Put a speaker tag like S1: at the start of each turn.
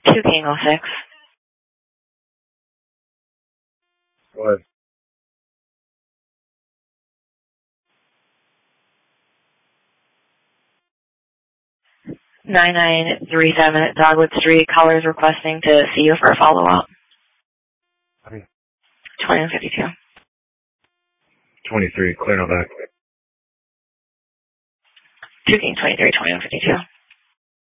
S1: 2 King 06.
S2: What?
S1: 9937 at Dogwood Street. Callers requesting to see you for a follow-up.
S2: Okay.
S1: 2152.
S2: 23, clear now back.
S1: 2 King 23, 2152.